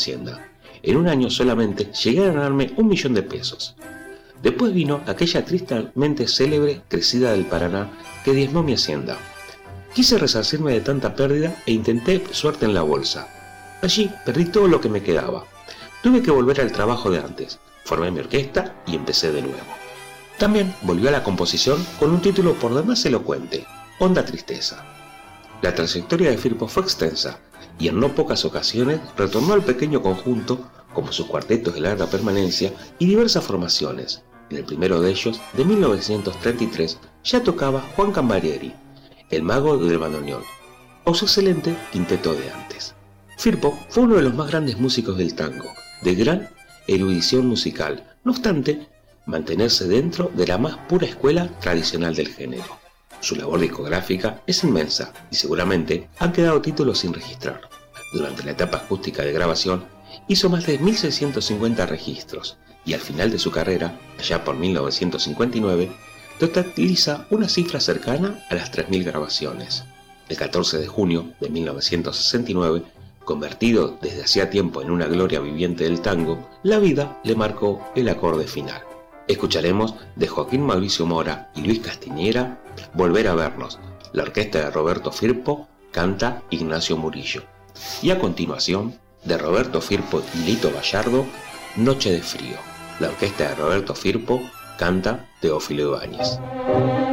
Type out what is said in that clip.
hacienda. En un año solamente llegué a ganarme 1.000.000 de pesos. Después vino aquella tristemente célebre crecida del Paraná que diezmó mi hacienda. Quise resarcirme de tanta pérdida e intenté suerte en la bolsa. Allí perdí todo lo que me quedaba. Tuve que volver al trabajo de antes, formé mi orquesta y empecé de nuevo. También volvió a la composición con un título por demás elocuente, Honda Tristeza. La trayectoria de Firpo fue extensa y en no pocas ocasiones retornó al pequeño conjunto, como sus cuartetos de larga permanencia y diversas formaciones. En el primero de ellos, de 1933, ya tocaba Juan Cambarieri, el mago del bandoneón, o su excelente quinteto de antes. Firpo fue uno de los más grandes músicos del tango, de gran erudición musical, no obstante, mantenerse dentro de la más pura escuela tradicional del género. Su labor discográfica es inmensa y seguramente han quedado títulos sin registrar. Durante la etapa acústica de grabación hizo más de 1.650 registros y al final de su carrera, allá por 1959, totaliza una cifra cercana a las 3.000 grabaciones. El 14 de junio de 1969, convertido desde hacía tiempo en una gloria viviente del tango, la vida le marcó el acorde final. Escucharemos de Joaquín Mauricio Mora y Luis Castiñera, Volver a vernos. La orquesta de Roberto Firpo canta Ignacio Murillo. Y a continuación, de Roberto Firpo y Lito Gallardo, Noche de frío. La orquesta de Roberto Firpo canta Teófilo Ibáñez.